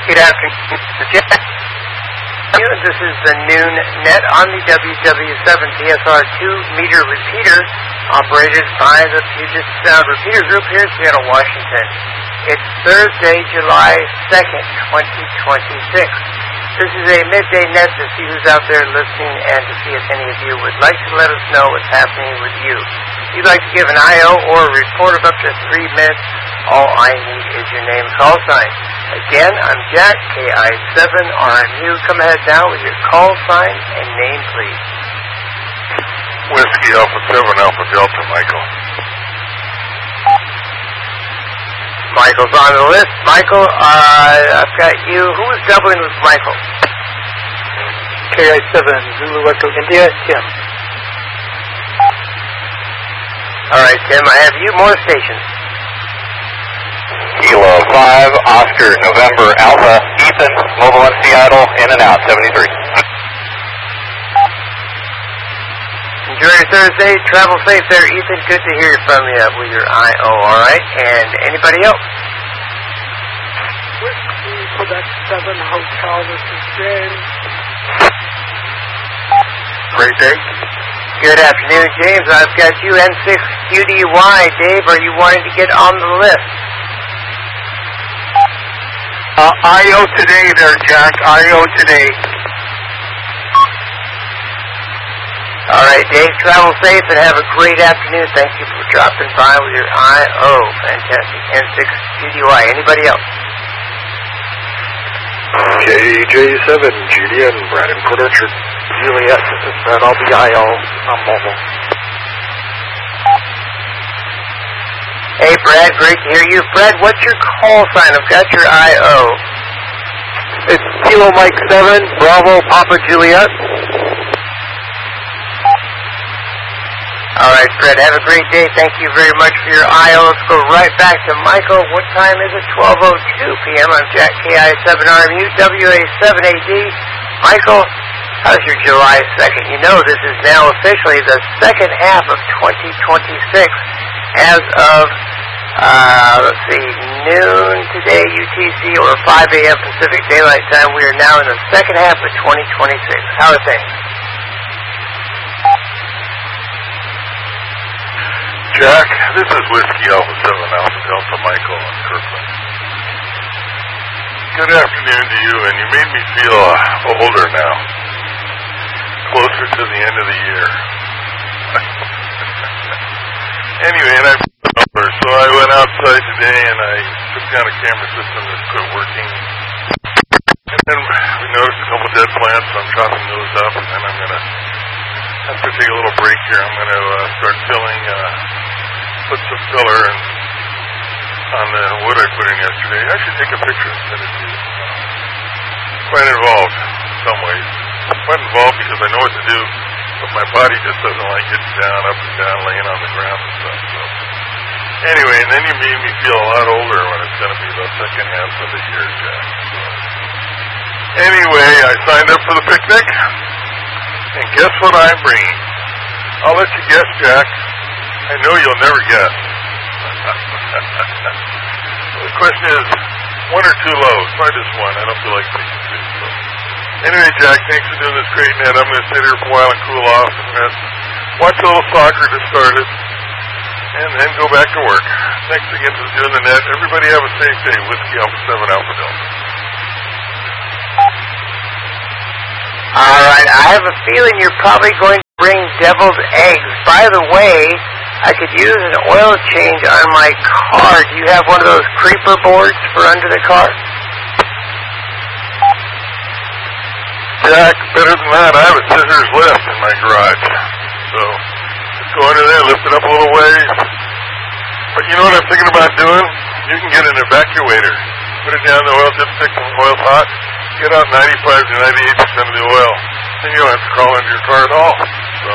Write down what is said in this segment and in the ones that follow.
Good afternoon, Jack. This is the noon net on the WW7PSR2 meter repeater operated by the Puget Sound Repeater Group here in Seattle, Washington. It's Thursday, July 2nd, 2026. This is a midday net to see who's out there listening and to see if any of you would like to let us know what's happening with you. If you'd like to give an IO or a report of up to 3 minutes, all I need is your name and call sign. Again, I'm Jack, KI7RMU. Come ahead now with your call sign and name, please. Whiskey Alpha 7 Alpha Delta, Michael. Michael's on the list. Michael, I've got you. Who is doubling with Michael? KI7 Zulu Echo India, Tim. All right, Tim, I have you. More stations. Kilo 5, Oscar, November, Alpha, Ethan, Mobile in Seattle, in and out, 73. Enjoy your Thursday. Travel safe there, Ethan. Good to hear from you with your IO, all right? And anybody else? Whiskey, Quebec 7 Hotel, this is James. Great day. Good afternoon, James. I've got you, N6QDY. Dave, are you wanting to get on the list? IO today there, Jack. IO today. All right, Dave, travel safe and have a great afternoon. Thank you for dropping by with your IO. Fantastic. N6QDY. Anybody else? KJ7, GDN, Brandon Port Orchard. Juliet, this is Brad. I'll be IO. I'm mobile. Hey, Brad, great to hear you. Brad, what's your call sign? I've got your IO. It's Kilo Mike 7, Bravo, Papa Juliet. All right, Fred, have a great day. Thank you very much for your IO. Let's go right back to Michael. What time is it? 12:02 p.m. I'm Jack, KI7RMU, WA7AD. Michael, how's your July 2nd? You know this is now officially the second half of 2026. As of, let's see, noon today UTC or 5 a.m. Pacific Daylight Time, we are now in the second half of 2026. How are things? Jack, this is Whiskey Alpha 7 Alpha Delta, Michael in Kirkland. Good afternoon to you, and you made me feel older now. Closer to the end of the year. Anyway, and I'm over, so I went outside today and I took down a camera system that quit working. And then we noticed a couple dead plants, so I'm chopping those up, and then I'm going to have to take a little break here. I'm going to start filling, put some filler on the wood I put in yesterday. I should take a picture and send it to you. Quite involved in some ways. Quite involved because I know what to do. But my body just doesn't like getting down, up and down, laying on the ground and stuff. So anyway, and then you made me feel a lot older when it's going to be the second half of the year, Jack. So anyway, I signed up for the picnic, and guess what I'm bringing? I'll let you guess, Jack. I know you'll never guess. The question is, 1 or 2 loads? Probably just 1. I don't feel like taking 2. So. Anyway, Jack, thanks for doing this great net. I'm going to sit here for a while and cool off. I'm going to watch a little soccer to start it, and then go back to work. Thanks again for doing the net. Everybody have a safe day. Whiskey Alpha 7 Alpha Delta. All right, I have a feeling you're probably going to bring deviled eggs. By the way, I could use an oil change on my car. Do you have one of those creeper boards for under the car? Jack, better than that, I have a scissors lift in my garage. So, just go under there, lift it up a little ways. But you know what I'm thinking about doing? You can get an evacuator. Put it down the oil dipstick when the oil's hot. Get out 95 to 98% of the oil. Then you don't have to crawl into your car at all. So,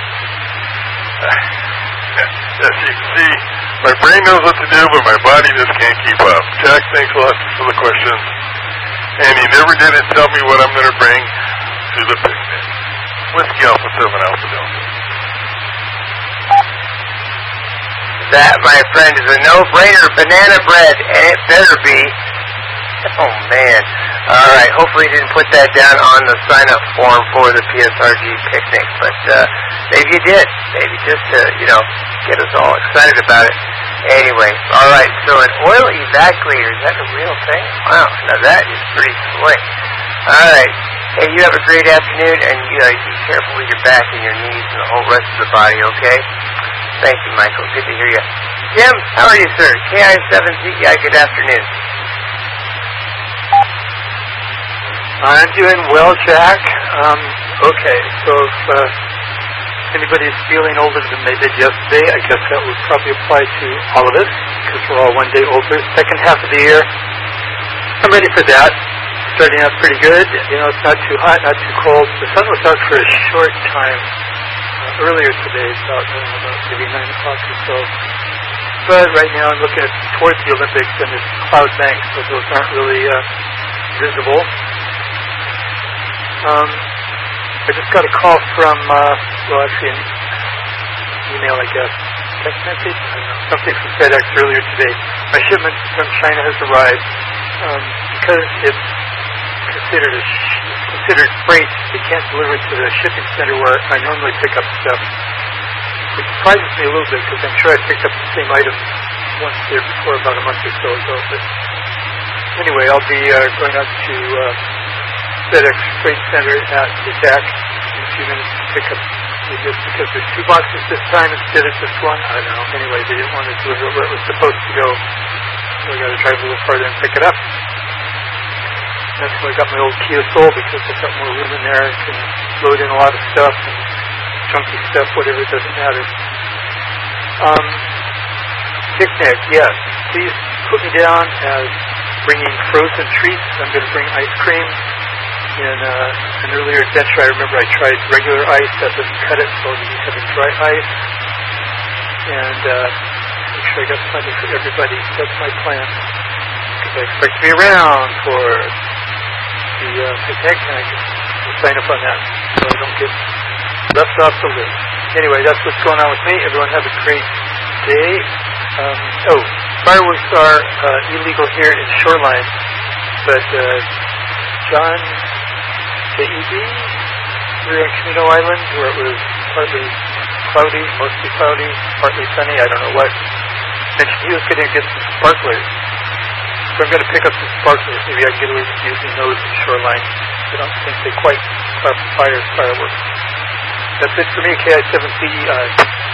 as you can see, my brain knows what to do, but my body just can't keep up. Jack, thanks a lot for the questions. And he never did tell me what I'm going to bring to the picnic. Whiskey Alpha 7 Alpha Delta. That, my friend, is a no-brainer. Banana bread, and it better be. Oh, man. All right. Hopefully you didn't put that down on the sign-up form for the PSRG picnic, but maybe you did. Maybe just to, get us all excited about it. Anyway, all right. So an oil evacuator, is that a real thing? Wow. Now that is pretty slick. All right. Hey, you have a great afternoon, and be careful with your back and your knees and the whole rest of the body, okay? Thank you, Michael. Good to hear you. Jim, how are you, sir? KI7CEI, good afternoon. I'm doing well, Jack. Okay, so if anybody's feeling older than they did yesterday, I guess that would probably apply to all of us, because we're all one day older. Second half of the year, I'm ready for that. Starting out pretty good. It's not too hot, not too cold. The sun was out for a short time earlier today, about maybe 9 o'clock or so. But right now I'm looking towards the Olympics, and it's cloud banks, so those aren't really visible. I just got a call from, actually an email, I guess. Text message? I don't know. Something from FedEx earlier today. My shipment from China has arrived. Because it's considered freight, they can't deliver it to the shipping center where I normally pick up stuff. Which surprises me a little bit, because I'm sure I picked up the same item once there before, about a month or so ago. But anyway, I'll be going out to FedEx Freight Center at the DAC in a few minutes to pick up. Just because there's 2 boxes this time instead of just one. I don't know. Anyway, they didn't want to deliver it where it was supposed to go. So I got to drive a little farther and pick it up. That's why I got my old Kia Soul, because I've got more room in there. I can load in a lot of stuff, and chunky stuff, whatever, it doesn't matter. Picnic, yes. Please put me down as bringing frozen treats. I'm going to bring ice cream. In an earlier adventure, I remember I tried regular ice. That doesn't cut it, so I'll be having dry ice. And make sure I got plenty for everybody. That's my plan. Because I expect to be around for the picnic, and I can sign up on that so I don't get left off the list. Anyway, that's what's going on with me. Everyone have a great day. Fireworks are illegal here in Shoreline, but John J.E.D. We're on Camino Island, where it was partly cloudy, mostly cloudy, partly sunny, I don't know what. Mentioned he was going to get some sparklers. So I'm going to pick up some sparklers. Maybe I can get away with using those in Shoreline. I don't think they quite classify as fireworks. That's it for me, KI7CEI.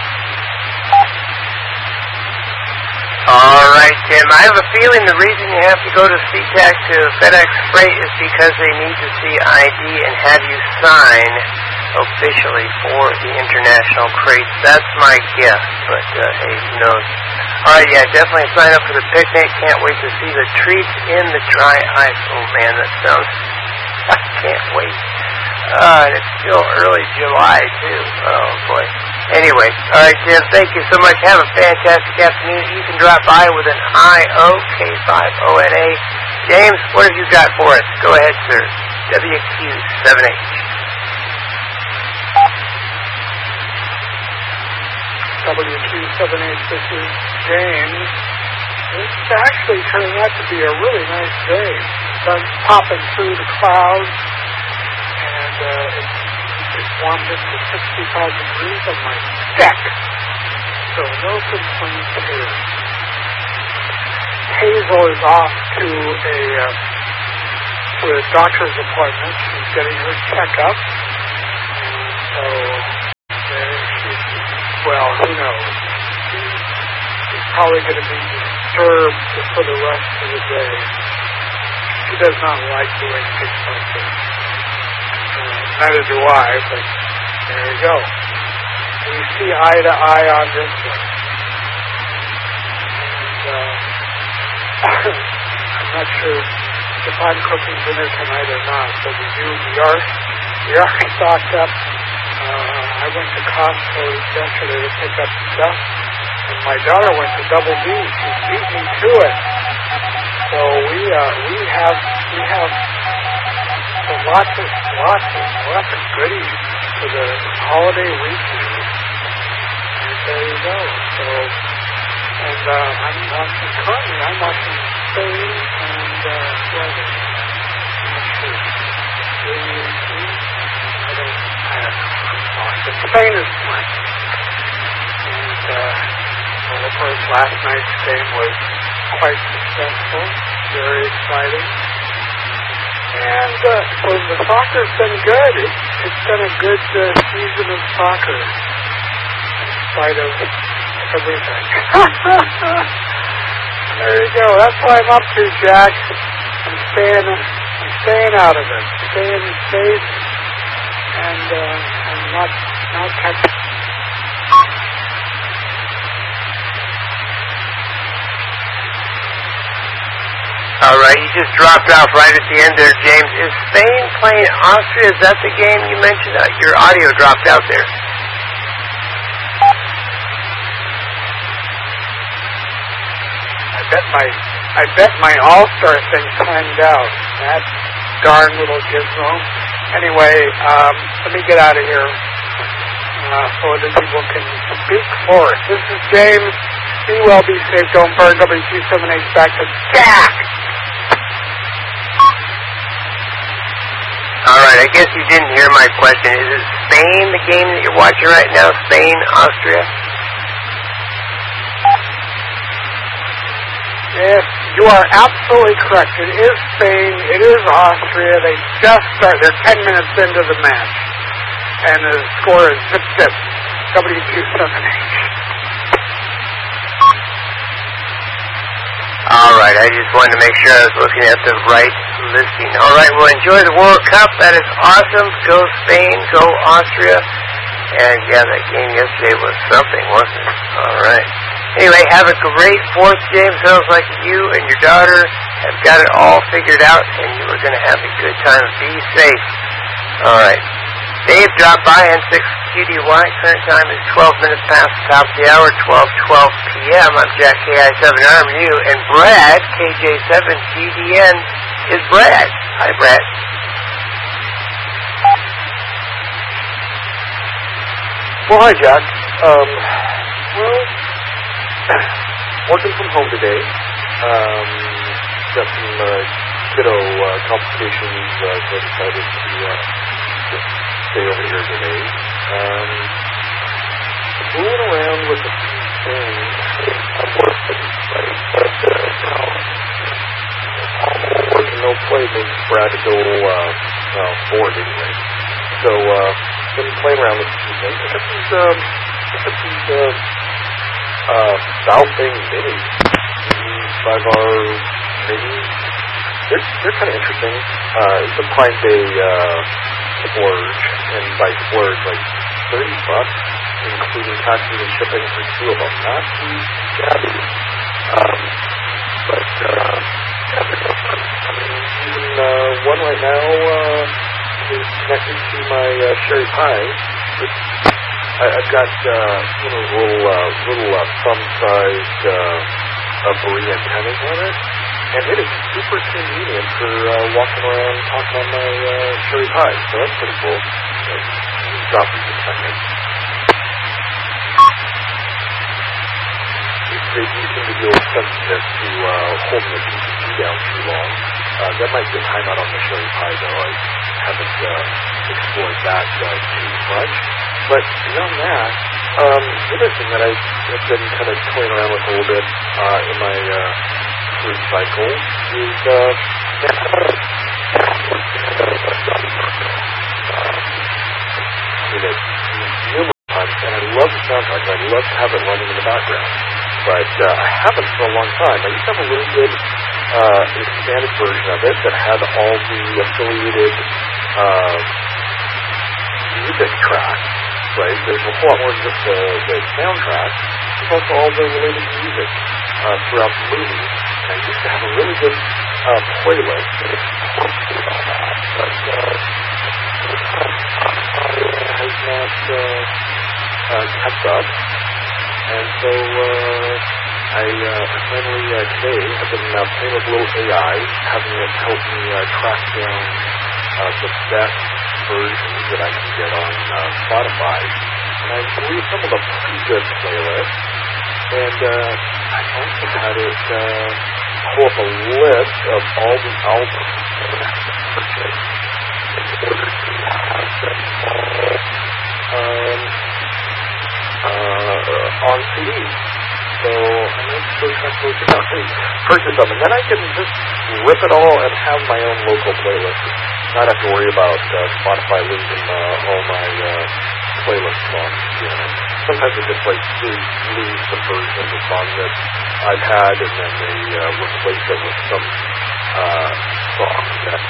All right, Tim. I have a feeling the reason you have to go to SeaTac to FedEx Freight is because they need to see ID and have you sign officially for the international crates. That's my guess, but hey, who knows? All right, yeah, definitely sign up for the picnic. Can't wait to see the treats in the dry ice. Oh, man, that sounds... I can't wait. And it's still early July, too. Oh, boy. Anyway, all right, Jim, thank you so much. Have a fantastic afternoon. You can drop by with an IOK5ONA. James, what have you got for us? Go ahead, sir. WQ7H. WQ7H, this is James. It's actually turning out to be a really nice day. Sun's popping through the clouds, and it's warmed up to 65 degrees on my deck. So no complaints here. Hazel is off to a doctor's appointment. She's getting her checkup. So well, who knows? She's probably going to be disturbed for the rest of the day. She does not like doing things like this. Neither do I, but there you go. We see eye to eye on this one. And I'm not sure if I'm cooking dinner tonight or not, but we are stocked up. I went to Costco yesterday to pick up stuff, and my daughter went to Double D. She beat me to it. So we have lots of goodies for the holiday weekend. And there you go. So, and I'm watching Spain and Spain is playing. And of course, last night's game was quite successful, very exciting. And so the soccer's been good. It's been a good season of soccer, in spite of everything. There you go. That's what I'm up to, Jack. I'm staying out of it, staying safe, and I'm not catching. All right, you just dropped off right at the end there, James. Is Spain playing Austria? Is that the game you mentioned? Your audio dropped out there. I bet my All-Star thing timed out. That darn little gizmo. Anyway, let me get out of here so other people can speak for us. This is James. Be well, be safe, don't burn. W278 back to Jack. All right, I guess you didn't hear my question. Is it Spain, the game that you're watching right now? Spain, Austria? Yes, you are absolutely correct. It is Spain. It is Austria. They just started. They're 10 minutes into the match. And the score is 6-6. W278. All right, I just wanted to make sure I was looking at the right listing. All right, well, enjoy the World Cup. That is awesome. Go Spain, go Austria. And, yeah, that game yesterday was something, wasn't it? All right. Anyway, have a great 4th, James. Sounds like you and your daughter have got it all figured out, and you are going to have a good time. Be safe. All right. Dave dropped by N6 QDY. Current time is 12 minutes past the top of the hour, 12:12 p.m. I'm Jack KI7RMU, and Brad, KJ7GDN, is Brad. Hi, Brad. Well, hi, Jack. Working from home today. Got some kiddo complications, so I decided to stay over here today. Fooling around with a few things. I'm working, right? But, working no play makes Brad to go forward anyway. So, been playing around with a few things. I got these Valve minis, 5R minis. They're kind of interesting. It's a Prime Day splurge, and by splurge, like $30, including taxes and shipping for 2 of them. Not too shabby. But one right now is connected to my Sherry Pie. I've got little thumb-sized Brie antennas on it, and it is super convenient for walking around talking on my Cherry Pie, so that's pretty cool. Drop these in a second. They do seem to be a little sensitive to holding the PCC down too long. That might be a timeout on the Cherry Pie, though. I haven't explored that too much. But beyond that, the other thing that I've been kind of toying around with a little bit in my cruise cycle is numerous times, and I love the soundtrack. I'd love to have it running in the background, but I haven't for a long time. I used to have a really good expanded version of it that had all the affiliated music tracks. Right, there's a whole lot more than just the soundtrack. There's also all the related music throughout the movie. And I used to have a really good playlist that incorporated all that, but has not kept up. And so I finally today have been playing with a little AI, having it help me track down the best versions that I can get on Spotify, and I believe some of them pretty good playlists, and I also had it pull up a list of all the albums that I have to purchase in order to have them all on CD. So I'm not sure if I'm supposed to purchase them. And then I can just rip it all and have my own local playlist. Not have to worry about Spotify losing all my playlists on piano. Sometimes it just lose the version of the song that I've had, and then they replace it with some song that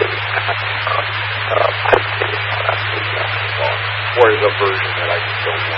or the version that I just don't want.